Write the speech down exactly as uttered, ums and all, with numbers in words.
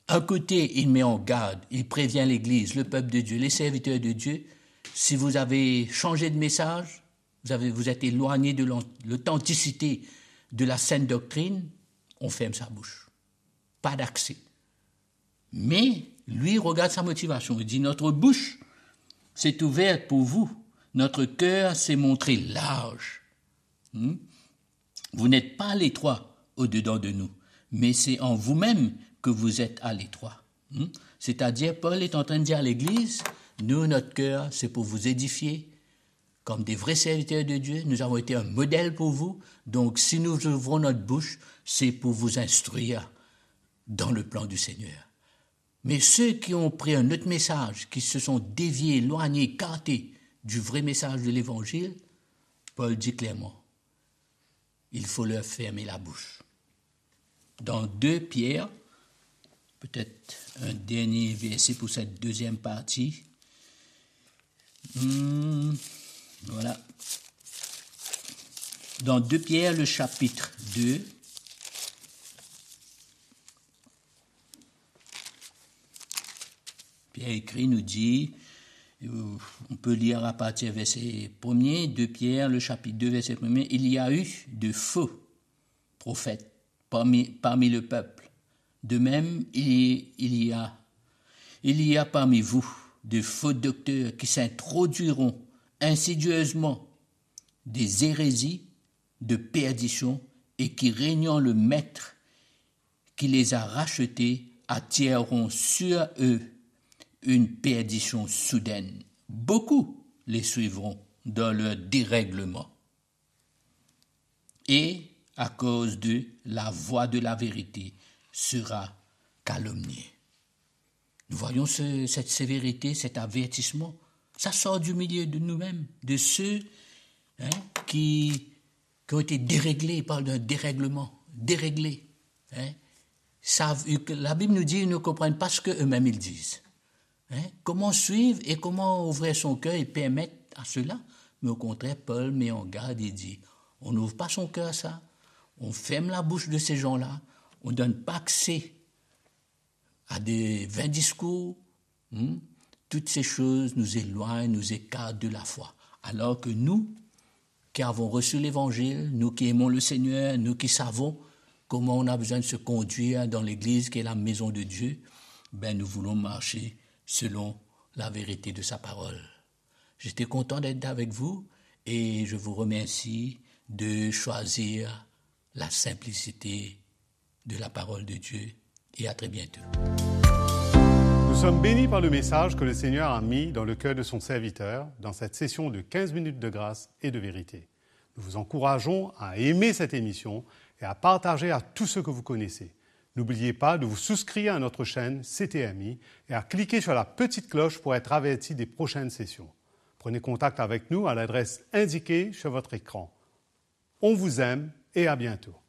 Un côté, il met en garde, il prévient l'Église, le peuple de Dieu, les serviteurs de Dieu. Si vous avez changé de message, vous, avez, vous êtes éloigné de l'authenticité de la sainte doctrine, on ferme sa bouche. Pas d'accès. Mais lui regarde sa motivation. Il dit, notre bouche s'est ouverte pour vous. Notre cœur s'est montré large. Hmm? Vous n'êtes pas à l'étroit au-dedans de nous, mais c'est en vous-même que vous êtes à l'étroit. Hmm? C'est-à-dire, Paul est en train de dire à l'Église, nous, notre cœur, c'est pour vous édifier. Comme des vrais serviteurs de Dieu, nous avons été un modèle pour vous. Donc, si nous ouvrons notre bouche, c'est pour vous instruire dans le plan du Seigneur. Mais ceux qui ont pris un autre message, qui se sont déviés, éloignés, écartés du vrai message de l'Évangile, Paul dit clairement, il faut leur fermer la bouche. Dans deux Pierre, peut-être un dernier verset pour cette deuxième partie. Hum, voilà. Dans deux Pierre, le chapitre deux, Pierre écrit, nous dit, on peut lire à partir du verset premier, deux Pierre, le chapitre deux, verset premier, il y a eu de faux prophètes parmi, parmi le peuple. De même, il, il, y a, il y a parmi vous de faux docteurs qui s'introduiront insidieusement des hérésies de perdition et qui, régnant le maître qui les a rachetés, attireront sur eux une perdition soudaine. Beaucoup les suivront dans leur dérèglement. Et, à cause d'eux, la voix de la vérité sera calomniée. Nous voyons ce, cette sévérité, cet avertissement. Ça sort du milieu de nous-mêmes, de ceux hein, qui, qui ont été déréglés. Il parle d'un dérèglement, déréglés. Hein. Ça, la Bible nous dit qu'ils ne comprennent pas ce qu'eux-mêmes ils disent. Hein? Comment suivre et comment ouvrir son cœur et permettre à cela? Mais au contraire, Paul met en garde et dit, on n'ouvre pas son cœur à ça, on ferme la bouche de ces gens-là, on ne donne pas accès à des vains discours. Hein? Toutes ces choses nous éloignent, nous écartent de la foi. Alors que nous, qui avons reçu l'Évangile, nous qui aimons le Seigneur, nous qui savons comment on a besoin de se conduire dans l'Église qui est la maison de Dieu, ben nous voulons marcher selon la vérité de sa parole. J'étais content d'être avec vous et je vous remercie de choisir la simplicité de la parole de Dieu et à très bientôt. Nous sommes bénis par le message que le Seigneur a mis dans le cœur de son serviteur dans cette session de quinze minutes de grâce et de vérité. Nous vous encourageons à aimer cette émission et à partager à tous ceux que vous connaissez. N'oubliez pas de vous souscrire à notre chaîne C T M I et à cliquer sur la petite cloche pour être averti des prochaines sessions. Prenez contact avec nous à l'adresse indiquée sur votre écran. On vous aime et à bientôt.